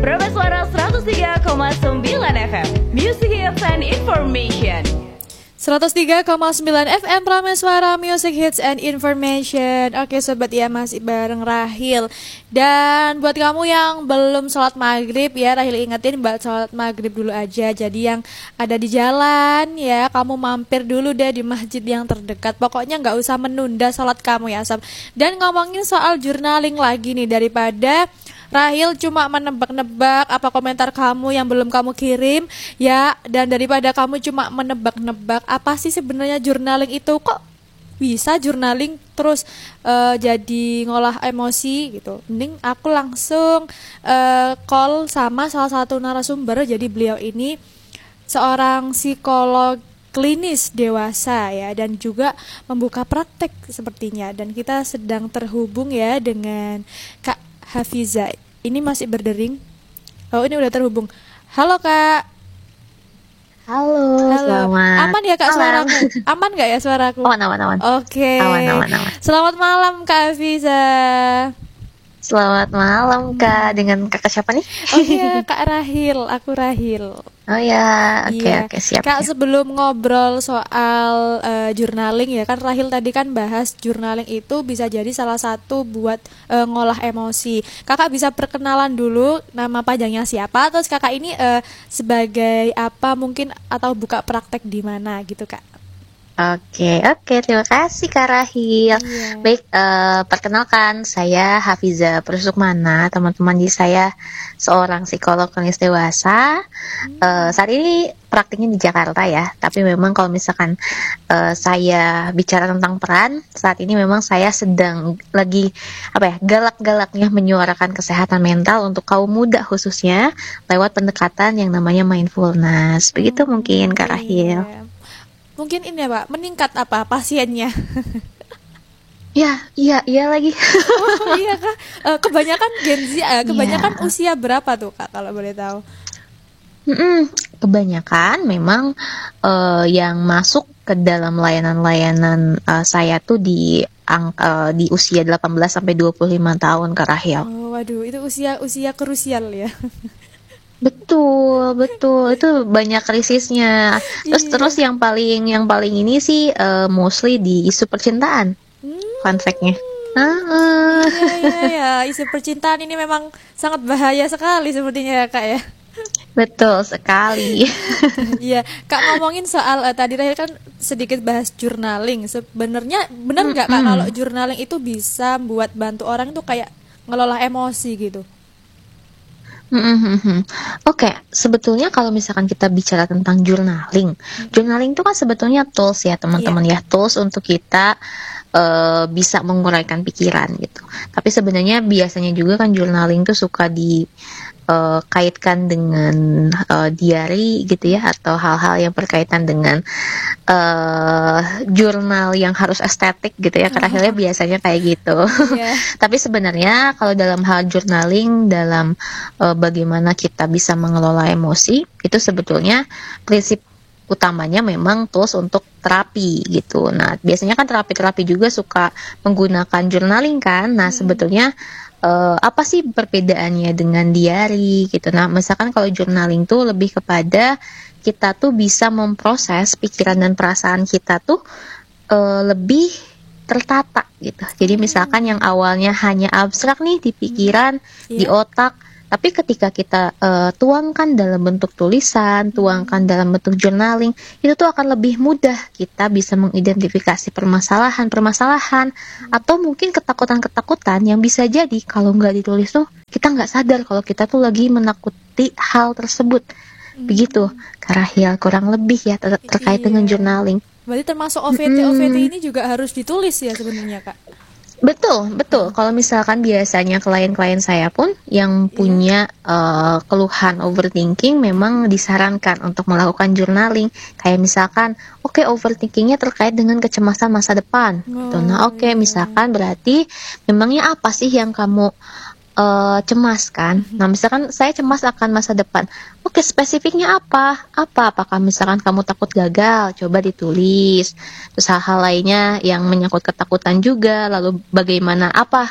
Suara 103,9 FM Music Hits and Information. 103,9 FM Prameswara Music Hits and Information. Oke sobat ya, masih bareng Rahil. Dan buat kamu yang belum sholat maghrib ya, Rahil ingetin buat sholat maghrib dulu aja. Jadi yang ada di jalan ya, kamu mampir dulu deh di masjid yang terdekat. Pokoknya gak usah menunda sholat kamu ya sob. Dan ngomongin soal journaling lagi nih, daripada Rahil cuma menebak-nebak apa komentar kamu yang belum kamu kirim ya, dan daripada kamu cuma menebak-nebak apa sih sebenarnya journaling itu, kok bisa journaling terus jadi ngolah emosi gitu. Mending aku langsung call sama salah satu narasumber. Jadi beliau ini seorang psikolog klinis dewasa ya, dan juga membuka praktek sepertinya. Dan kita sedang terhubung ya dengan Kak Hafiza. Ini masih berdering. Oh, ini udah terhubung. Halo Kak. Halo. Selamat aman ya Kak malam. Suaraku? Aman gak ya suaraku? Aman. Oke. Aman. Selamat malam Kak Hafiza. Selamat malam Kak. Dengan kakak siapa nih? Oh iya, Kak Rahil. Aku Rahil. Oh ya, oke, siap. Kak, sebelum ngobrol soal journaling ya, kan Rahil tadi kan bahas journaling itu bisa jadi salah satu buat ngolah emosi. Kakak bisa perkenalan dulu, nama panjangnya siapa, terus kakak ini sebagai apa mungkin, atau buka praktek di mana gitu Kak? Oke, terima kasih Kak Rahil. Iya. Baik, perkenalkan saya Hafiza Prusukmana, teman-teman. Jadi saya seorang psikolog klinis dewasa. Saat ini praktiknya di Jakarta ya. Tapi memang kalau misalkan saya bicara tentang peran, saat ini memang saya sedang lagi galak-galaknya menyuarakan kesehatan mental untuk kaum muda khususnya lewat pendekatan yang namanya mindfulness. Begitu mungkin Kak Rahil. Mungkin ini ya Pak, meningkat apa pasiennya? Iya lagi. Oh iya Kak, kebanyakan Gen Z, kebanyakan usia berapa tuh Kak kalau boleh tahu? Kebanyakan memang yang masuk ke dalam layanan-layanan saya tuh di usia 18 sampai 25 tahun Kak Rahel. Oh waduh, itu usia krusial ya. Betul, itu banyak krisisnya. Terus yang paling ini sih mostly di isu percintaan. Fun fact-nya. Iya, isu percintaan ini memang sangat bahaya sekali sepertinya ya Kak ya. Betul sekali. Iya, Kak, ngomongin soal tadi Rahel kan sedikit bahas journaling. Sebenarnya benar nggak Kak kalau journaling itu bisa buat bantu orang tuh kayak ngelola emosi gitu? Oke, sebetulnya kalau misalkan kita bicara tentang journaling itu kan sebetulnya tools ya teman-teman ya, tools untuk kita bisa menguraikan pikiran gitu. Tapi sebenarnya biasanya juga kan journaling tuh suka kaitkan dengan diary gitu ya, atau hal-hal yang berkaitan dengan jurnal yang harus estetik gitu ya, karena biasanya kayak gitu. Tapi sebenarnya kalau dalam hal journaling, dalam bagaimana kita bisa mengelola emosi, itu sebetulnya prinsip utamanya memang tools untuk terapi gitu. Nah, biasanya kan terapi-terapi juga suka menggunakan journaling kan. Nah, sebetulnya apa sih perbedaannya dengan diary gitu. Nah, misalkan kalau journaling tuh lebih kepada kita tuh bisa memproses pikiran dan perasaan kita tuh lebih tertata gitu. Jadi misalkan yang awalnya hanya abstrak nih di pikiran, di otak, tapi ketika kita tuangkan dalam bentuk tulisan, tuangkan dalam bentuk journaling, itu tuh akan lebih mudah kita bisa mengidentifikasi permasalahan, atau mungkin ketakutan-ketakutan yang bisa jadi kalau nggak ditulis tuh kita nggak sadar kalau kita tuh lagi menakuti hal tersebut. Begitu, Kak Rahel, kurang lebih ya terkait dengan journaling. Berarti termasuk OVT ini juga harus ditulis ya sebenarnya Kak? Betul. Kalau misalkan biasanya klien-klien saya pun yang punya keluhan overthinking, memang disarankan untuk melakukan journaling. Kayak misalkan, overthinkingnya terkait dengan kecemasan masa depan. Nah, misalkan berarti memangnya apa sih yang kamu cemas kan? Nah, misalkan saya cemas akan masa depan. Spesifiknya apa? Apakah misalkan kamu takut gagal? Coba ditulis. Terus hal-hal lainnya yang menyangkut ketakutan juga. Lalu bagaimana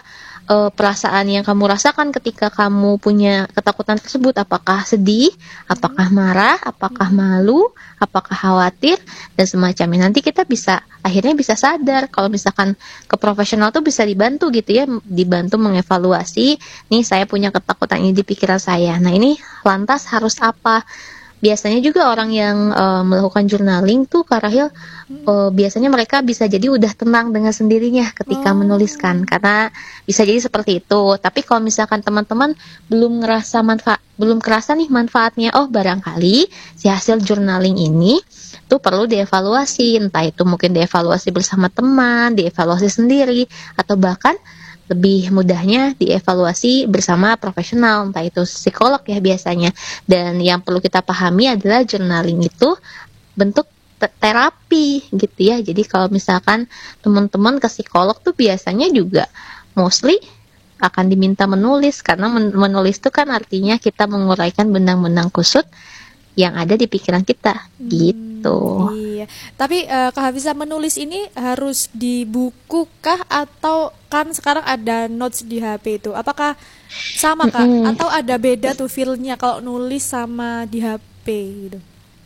perasaan yang kamu rasakan ketika kamu punya ketakutan tersebut. Apakah sedih, apakah marah, apakah malu, apakah khawatir, dan semacamnya. Nanti kita akhirnya bisa sadar. Kalau misalkan ke profesional tuh bisa dibantu gitu ya, dibantu mengevaluasi, nih saya punya ketakutan ini di pikiran saya. Nah ini lantas harus apa? Biasanya juga orang yang melakukan journaling tuh Kak Rahil, biasanya mereka bisa jadi udah tenang dengan sendirinya ketika menuliskan, karena bisa jadi seperti itu. Tapi kalau misalkan teman-teman belum kerasa nih manfaatnya, barangkali si hasil journaling ini tuh perlu dievaluasi, entah itu mungkin dievaluasi bersama teman, dievaluasi sendiri, atau bahkan lebih mudahnya dievaluasi bersama profesional, entah itu psikolog ya biasanya. Dan yang perlu kita pahami adalah journaling itu bentuk terapi gitu ya. Jadi kalau misalkan teman-teman ke psikolog tuh biasanya juga mostly akan diminta menulis, karena menulis itu kan artinya kita menguraikan benang-benang kusut yang ada di pikiran kita gitu. Iya. Tapi Kak Hafiza, menulis ini harus di buku kah, atau kan sekarang ada notes di HP itu? Apakah sama Kak? Atau ada beda tuh feel-nya kalau nulis sama di HP gitu?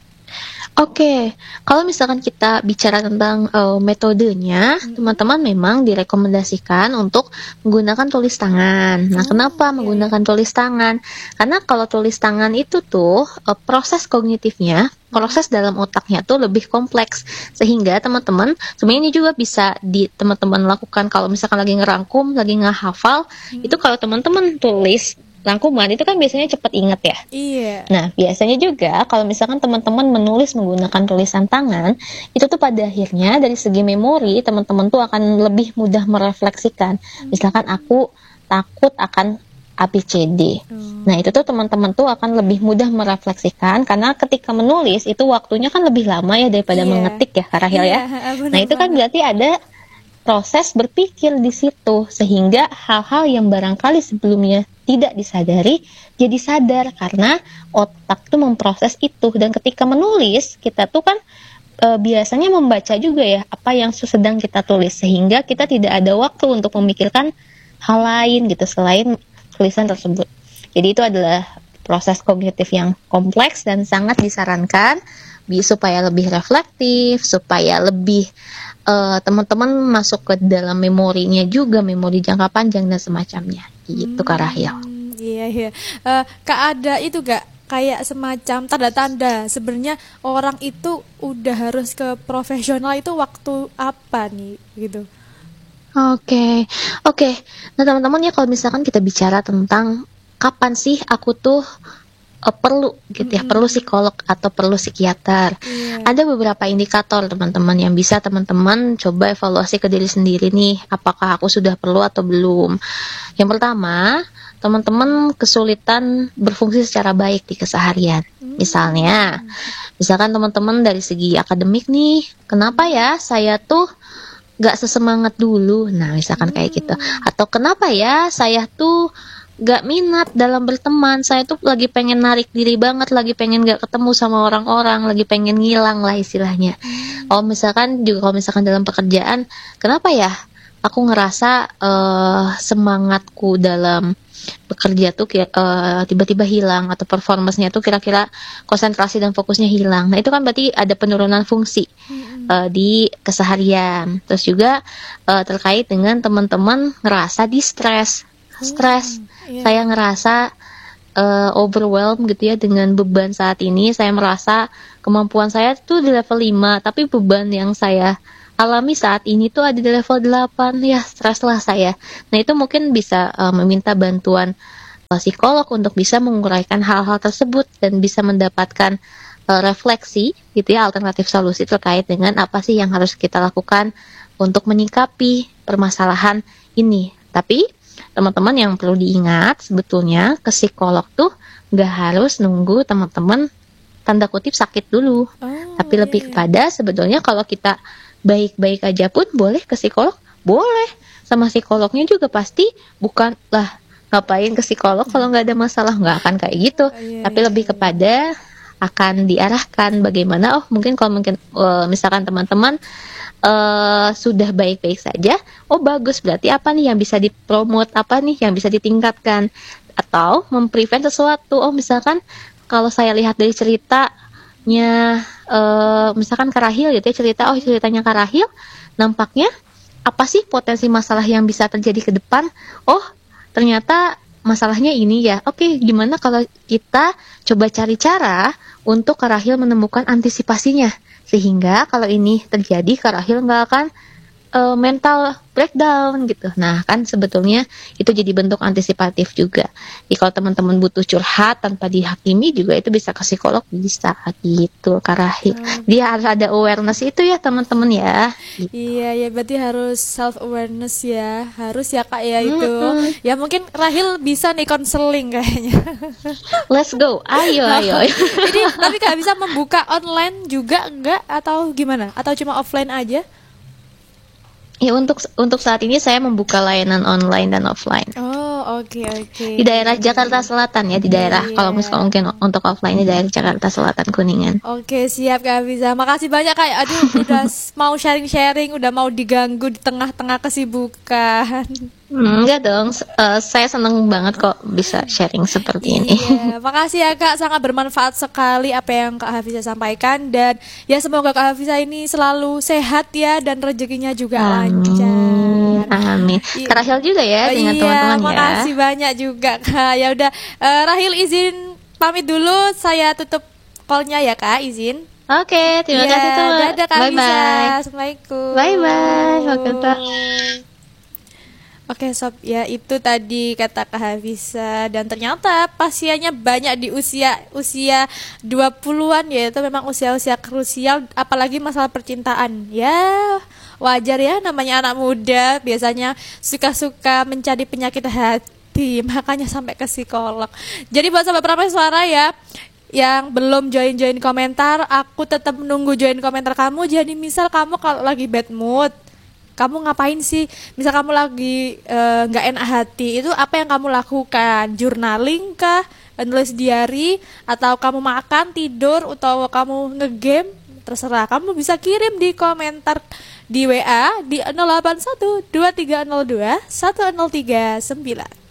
Oke, kalau misalkan kita bicara tentang metodenya, teman-teman memang direkomendasikan untuk menggunakan tulis tangan. Nah, kenapa menggunakan tulis tangan? Karena kalau tulis tangan itu tuh proses kognitifnya, proses dalam otaknya tuh lebih kompleks, sehingga teman-teman sebenarnya ini juga bisa teman-teman lakukan kalau misalkan lagi ngerangkum, lagi ngehafal. Itu kalau teman-teman tulis rangkuman itu kan biasanya cepat ingat ya. Iya. Nah, biasanya juga kalau misalkan teman-teman menulis menggunakan tulisan tangan, itu tuh pada akhirnya dari segi memori teman-teman tuh akan lebih mudah merefleksikan. Misalkan aku takut akan ABCD. Nah, itu tuh teman-teman tuh akan lebih mudah merefleksikan, karena ketika menulis itu waktunya kan lebih lama ya daripada mengetik ya, Kak Rahil ya. Nah, itu kan berarti ada proses berpikir di situ, sehingga hal-hal yang barangkali sebelumnya tidak disadari jadi sadar karena otak tuh memproses itu. Dan ketika menulis kita tuh kan biasanya membaca juga ya apa yang sedang kita tulis, sehingga kita tidak ada waktu untuk memikirkan hal lain gitu selain tulisan tersebut. Jadi itu adalah proses kognitif yang kompleks dan sangat disarankan supaya lebih reflektif, supaya lebih teman-teman masuk ke dalam memorinya juga, memori jangka panjang dan semacamnya gitu Kak Rahil. Iya. Kak, ada itu gak kayak semacam tanda-tanda sebenarnya orang itu udah harus ke profesional itu waktu apa nih gitu? Oke. Nah teman-teman ya, kalau misalkan kita bicara tentang kapan sih aku tuh perlu gitu ya, perlu psikolog atau perlu psikiater. Ada beberapa indikator teman-teman yang bisa teman-teman coba evaluasi ke diri sendiri nih, apakah aku sudah perlu atau belum. Yang pertama, teman-teman kesulitan berfungsi secara baik di keseharian. Misalkan teman-teman dari segi akademik nih, kenapa ya saya tuh gak sesemangat dulu, nah misalkan kayak gitu. Atau kenapa ya saya tuh gak minat dalam berteman, saya tuh lagi pengen narik diri banget, lagi pengen gak ketemu sama orang-orang, lagi pengen ngilang lah istilahnya. Kalau misalkan dalam pekerjaan, kenapa ya aku ngerasa semangatku dalam bekerja tuh tiba-tiba hilang, atau performance-nya tuh kira-kira konsentrasi dan fokusnya hilang. Nah itu kan berarti ada penurunan fungsi di keseharian. Terus juga terkait dengan teman-teman ngerasa stres. Saya ngerasa overwhelmed gitu ya dengan beban saat ini. Saya merasa kemampuan saya tuh di level 5, tapi beban yang saya alami saat ini tuh ada di level 8. Ya, stres lah saya. Nah, itu mungkin bisa meminta bantuan psikolog untuk bisa menguraikan hal-hal tersebut dan bisa mendapatkan refleksi gitu ya, alternatif solusi terkait dengan apa sih yang harus kita lakukan untuk menyikapi permasalahan ini. Tapi teman-teman yang perlu diingat, sebetulnya ke psikolog tuh gak harus nunggu teman-teman tanda kutip sakit dulu, tapi lebih kepada sebetulnya kalau kita baik-baik aja pun boleh ke psikolog, boleh. Sama psikolognya juga pasti bukan lah ngapain ke psikolog kalau nggak ada masalah, nggak akan kayak gitu. Tapi lebih kepada akan diarahkan bagaimana, mungkin kalau misalkan teman-teman sudah baik-baik saja, oh bagus, berarti apa nih yang bisa dipromot, apa nih yang bisa ditingkatkan, atau memprevent sesuatu. Oh misalkan kalau saya lihat dari ceritanya, misalkan Kak Rahil gitu ya, ceritanya Kak Rahil, nampaknya apa sih potensi masalah yang bisa terjadi ke depan? Oh ternyata masalahnya ini ya. Oke, gimana kalau kita coba cari cara untuk Kak Rahil menemukan antisipasinya, sehingga kalau ini terjadi Kak Rahil nggak akan mental breakdown gitu. Nah kan sebetulnya itu jadi bentuk antisipatif juga. Jadi kalau teman-teman butuh curhat tanpa dihakimi juga, itu bisa ke psikolog, bisa gitu Kak Rahil. Dia harus ada awareness itu ya teman-teman ya. Iya ya, berarti harus self awareness ya, harus ya Kak ya itu. Ya mungkin Rahil bisa nih konseling kayaknya. Let's go, ayo. Jadi tapi Kak bisa membuka online juga enggak, atau gimana? Atau cuma offline aja? Ya untuk saat ini saya membuka layanan online dan offline. Oh oke. Di daerah Jakarta Selatan ya, di daerah kalau misalnya mungkin untuk offline di daerah Jakarta Selatan, Kuningan. Oke siap Kak Hafiza. Makasih banyak Kak. Aduh udah mau sharing-sharing, udah mau diganggu di tengah-tengah kesibukan. Enggak dong, saya seneng banget kok bisa sharing seperti ini. Iya, makasih ya Kak, sangat bermanfaat sekali apa yang Kak Hafiza sampaikan, dan ya semoga Kak Hafiza ini selalu sehat ya, dan rezekinya juga lancar. Amin. Kak Rahil juga ya dengan teman-teman ya. Makasih banyak juga Kak. Ya udah, Rahil izin pamit dulu, saya tutup call-nya ya Kak, izin. Oke, terima kasih teman. Dadah Kak Hafiza. Assalamualaikum. Bye. Oke sob, ya itu tadi kata Kak Hafiza, dan ternyata pasiennya banyak di usia 20-an ya, itu memang usia-usia krusial, apalagi masalah percintaan. Ya wajar ya, namanya anak muda biasanya suka-suka mencari penyakit hati, makanya sampai ke psikolog. Jadi buat sahabat Prameswara Suara ya, yang belum join komentar, aku tetap menunggu join komentar kamu. Jadi misal kamu kalau lagi bad mood, kamu ngapain sih? Misal kamu lagi nggak enak hati, itu apa yang kamu lakukan? Journaling kah? Nulis diary? Atau kamu makan, tidur? Atau kamu ngegame? Terserah. Kamu bisa kirim di komentar di WA di 081 2302 1039.